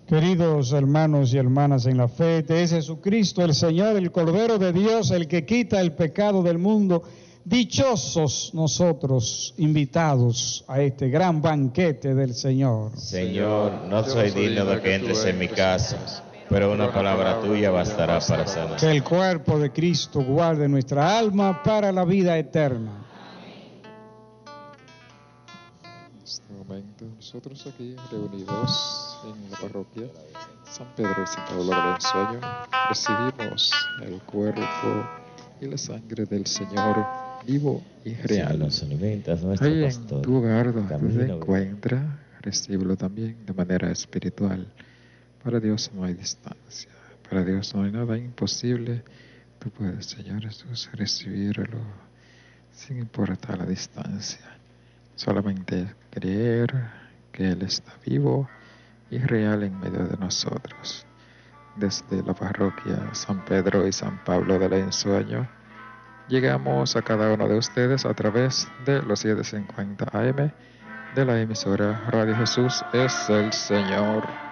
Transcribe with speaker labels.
Speaker 1: Queridos hermanos y hermanas en la fe, es Jesucristo el Señor, el Cordero de Dios, el que quita el pecado del mundo. Dichosos nosotros, invitados a este gran banquete del Señor.
Speaker 2: Señor, no soy digno de que entres en mi casa, pero una palabra tuya bastará para sanar.
Speaker 1: Que el cuerpo de Cristo guarde nuestra alma para la vida eterna.
Speaker 3: En este momento, nosotros aquí reunidos en la parroquia San Pedro y San Pablo del Ensueño, recibimos el cuerpo y la sangre del Señor vivo y real.
Speaker 2: Nos alimentas, nuestro
Speaker 3: Ahí
Speaker 2: pastor.
Speaker 3: en tu hogar donde
Speaker 2: Camino,
Speaker 3: te encuentras, recíbelo también de manera espiritual. Para Dios no hay distancia, para Dios no hay nada imposible. Tú puedes, Señor Jesús, recibirlo sin importar la distancia. Solamente creer que Él está vivo y real en medio de nosotros. Desde la parroquia San Pedro y San Pablo del Ensueño, llegamos a cada uno de ustedes a través de los 750 AM de la emisora Radio Jesús es el Señor.